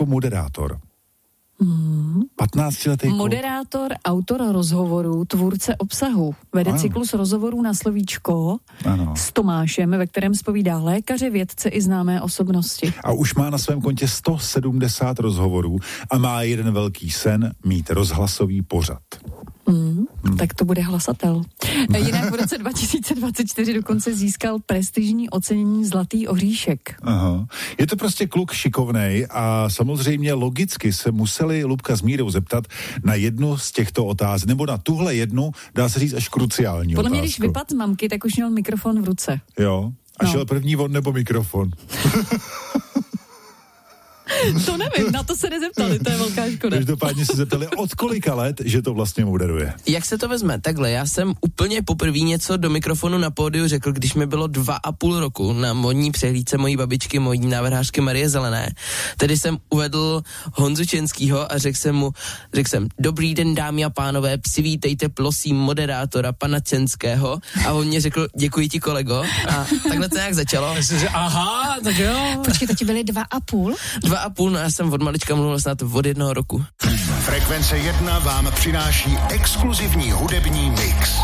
moderátor. 15letý kluk. Moderátor, autor rozhovorů, tvůrce obsahu. Vede cyklus rozhovorů na slovíčko s Tomášem, ve kterém zpovídá lékaře, vědce i známé osobnosti. A už má na svém kontě 170 rozhovorů a má jeden velký sen mít rozhlasový pořad. Tak to bude hlasatel. Jinak v roce 2024 dokonce získal prestižní ocenění Zlatý oříšek. Aha. Je to prostě kluk šikovnej a samozřejmě logicky se museli Lubka s Mírou zeptat na jednu z těchto otázek, nebo na tuhle jednu, dá se říct až kruciální Podle otázku. mě, když vypadl z mamky, tak už měl mikrofon v ruce. Jo, a šel první on nebo mikrofon? To nevím, na to se nezeptali, to je velká škoda. Každopádně se zeptali, od kolika let, že to vlastně moderuje. Jak se to vezme? Takhle, já jsem úplně poprvé něco do mikrofonu na pódiu řekl, když mi bylo 2,5 roku na modní přehlídce mojí babičky, mojí návrhářky Marie Zelené. Tedy jsem uvedl Honzu Čenskýho a řekl jsem, dobrý den, dámy a pánové, přivítejte prosím moderátora pana Čenského, a on mě řekl, děkuji ti, kolego, a takhle to nějak začalo. Aha, tak jo. Počkej, to ti byly 2,5? 2,5, no já jsem od malička mluvil snad od 1 roku. Frekvence 1 vám přináší exkluzivní hudební mix.